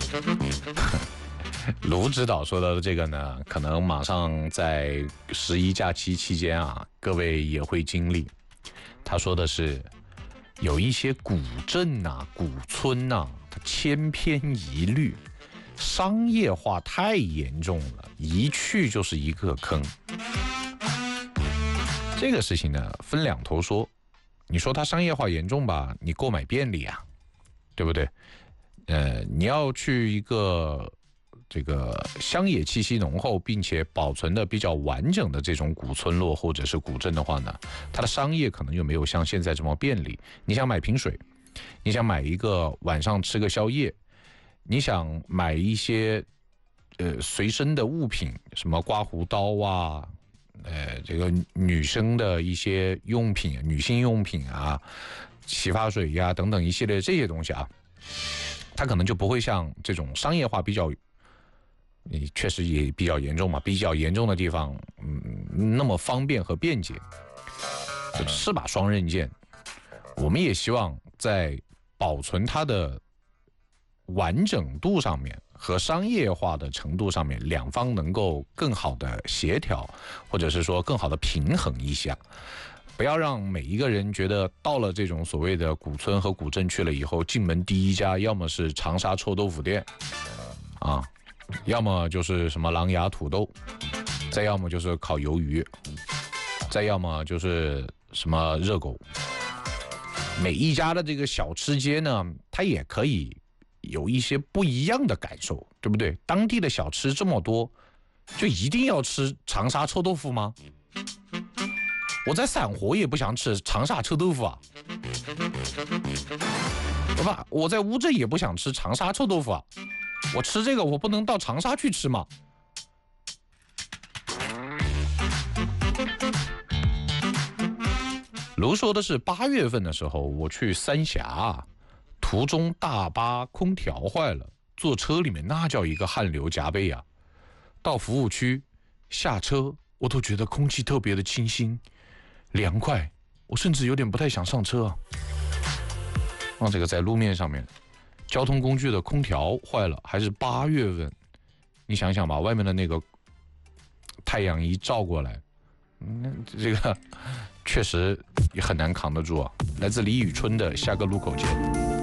卢指导说到的这个呢，可能马上在11假期期间啊，各位也会经历。他说的是，有一些古镇啊、古村啊，它千篇一律，商业化太严重了，一去就是一个坑。这个事情呢，分两头说。你说它商业化严重吧，你购买便利啊，对不对？你要去一个这个乡野气息浓厚并且保存的比较完整的这种古村落或者是古镇的话呢，它的商业可能又没有像现在这么便利。你想买瓶水，你想买一个晚上吃个宵夜，你想买一些随身的物品，什么刮胡刀啊，这个女生的一些用品，女性用品啊，洗发水呀、等等一系列这些东西啊，它可能就不会像这种商业化比较，确实也比较严重嘛，比较严重的地方，那么方便和便捷，是把双刃剑。我们也希望在保存它的完整度上面和商业化的程度上面，两方能够更好的协调，或者是说更好的平衡一下，不要让每一个人觉得到了这种所谓的古村和古镇去了以后，进门第一家要么是长沙臭豆腐店啊，要么就是什么狼牙土豆，再要么就是烤鱿鱼，再要么就是什么热狗。每一家的这个小吃街呢，它也可以有一些不一样的感受，对不对？当地的小吃这么多，就一定要吃长沙臭豆腐吗？我在散活也不想吃长沙臭豆腐啊，对吧？我在乌镇也不想吃长沙臭豆腐啊，我吃这个我不能到长沙去吃吗？卢说的是8月份的时候，我去三峡，途中大巴空调坏了，坐车里面那叫一个汗流浃背啊！到服务区下车，我都觉得空气特别的清新、凉快，我甚至有点不太想上车啊。这个在路面上面，交通工具的空调坏了，还是8月份，你想想吧，外面的那个太阳一照过来，这个确实也很难扛得住啊。来自李宇春的《下个路口见》。